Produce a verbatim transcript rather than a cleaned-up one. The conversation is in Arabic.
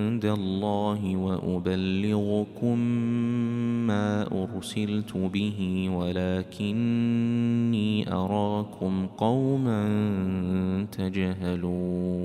عند الله وأبلغكم ما أرسلت به ولكني أراكم قوما تجهلون